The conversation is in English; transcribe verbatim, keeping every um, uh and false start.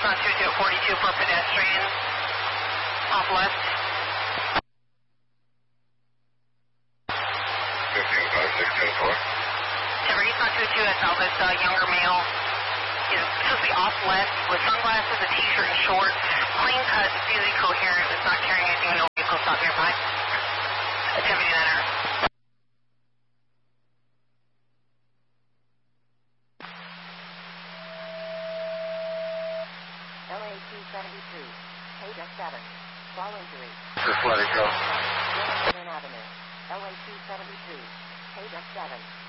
Nissan two two forty-two for pedestrian. Off left. fifteen five six ten four. Denver Nissan two two has now this uh, younger male. He's supposed to be off left with sunglasses, a t-shirt, and shorts. Clean cut, physically coherent, is not carrying anything, no vehicle stop nearby. Attempting to enter. L A two seventy-two, Page F seven, fall injury. Just let it go. Northern Avenue, L A two seventy-two, Page F seven.